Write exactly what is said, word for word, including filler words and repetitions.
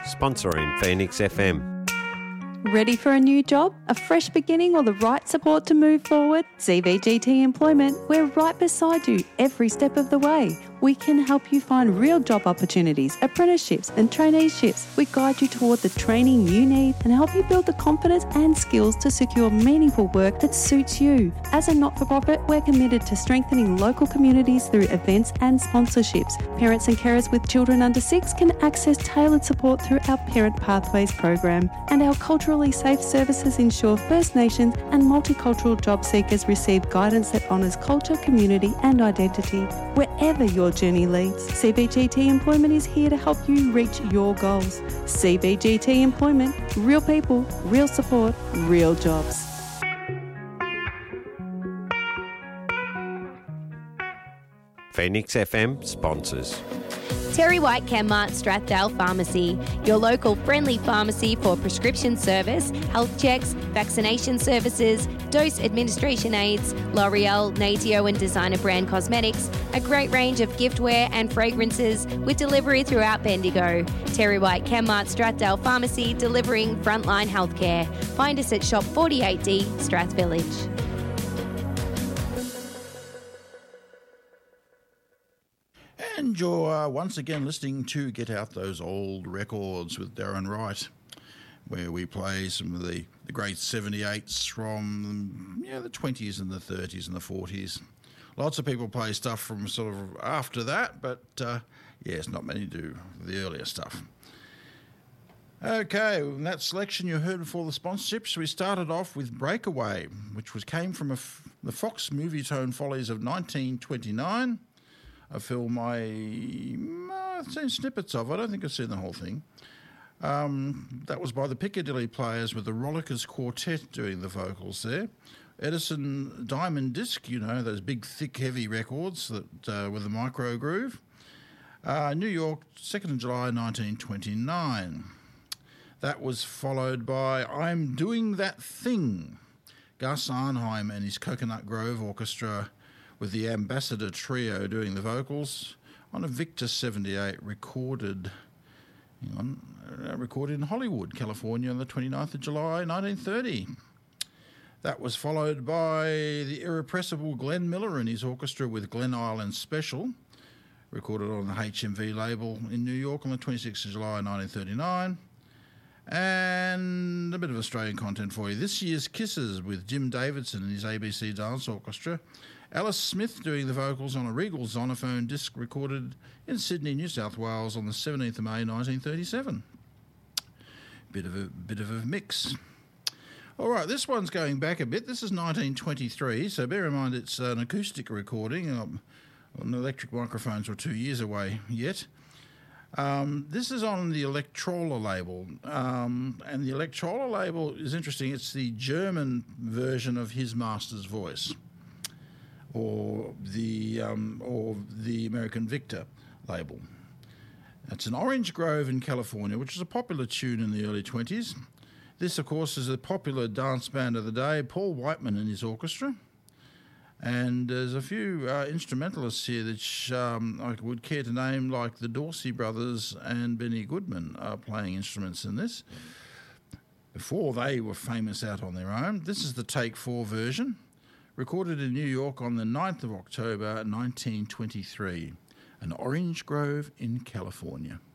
sponsoring Phoenix F M. Ready for a new job, a fresh beginning or the right support to move forward? C V G T Employment, we're right beside you every step of the way. We can help you find real job opportunities, apprenticeships and traineeships. We guide you toward the training you need and help you build the confidence and skills to secure meaningful work that suits you. As a not-for-profit, we're committed to strengthening local communities through events and sponsorships. Parents and carers with children under six can access tailored support through our Parent Pathways program, and our culturally safe services ensure First Nations and multicultural job seekers receive guidance that honours culture, community and identity. Wherever your journey leads, C B G T Employment is here to help you reach your goals. C B G T Employment, real people, real support, real jobs. Phoenix F M sponsors. Terry White Chemmart Strathdale Pharmacy, your local friendly pharmacy for prescription service, health checks, vaccination services, dose administration aids, L'Oreal, Natio and designer brand cosmetics, a great range of giftware and fragrances with delivery throughout Bendigo. Terry White Chemmart Strathdale Pharmacy, delivering frontline healthcare. Find us at Shop forty-eight D, Strath Village. And you're uh, once again listening to Get Out Those Old Records with Darren Wright, where we play some of the, the great seventy-eights from yeah, the twenties and the thirties and the forties. Lots of people play stuff from sort of after that, but uh, yes, not many do the earlier stuff. Okay, in that selection you heard before the sponsorships, we started off with Breakaway, which was came from a f- the Fox Movietone Follies of nineteen twenty-nine. A film I, I've seen snippets of. I don't think I've seen the whole thing. Um, that was by the Piccadilly Players with the Rollickers Quartet doing the vocals there. Edison Diamond Disc, you know, those big, thick, heavy records that uh, with the micro groove. Uh, New York, second of July nineteen twenty-nine. That was followed by I'm Doing That Thing. Gus Arnheim and his Coconut Grove Orchestra with the Ambassador Trio doing the vocals on a Victor seventy-eight recorded, hang on, uh, recorded in Hollywood, California on the twenty-ninth of July, nineteen thirty. That was followed by the irrepressible Glenn Miller and his orchestra with Glen Island Special, recorded on the H M V label in New York on the twenty-sixth of July, nineteen thirty-nine. And a bit of Australian content for you. This year's Kisses with Jim Davidson and his A B C Dance Orchestra. Alice Smith doing the vocals on a Regal Zonophone disc recorded in Sydney, New South Wales on the seventeenth of May nineteen thirty-seven. Bit of a bit of a mix. All right, this one's going back a bit. This is nineteen twenty-three, so bear in mind it's an acoustic recording. Um, well, electric microphones were two years away yet. Um, this is on the Electrola label, um, and the Electrola label is interesting. It's the German version of His Master's Voice, or the um, or the American Victor label. It's an Orange Grove in California, which is a popular tune in the early twenties. This, of course, is a popular dance band of the day, Paul Whiteman and his orchestra. And there's a few uh, instrumentalists here that um, I would care to name, like the Dorsey Brothers and Benny Goodman are playing instruments in this. Before they were famous out on their own. This is the Take Four version, recorded in New York on the ninth of October nineteen twenty-three, an Orange Grove in California.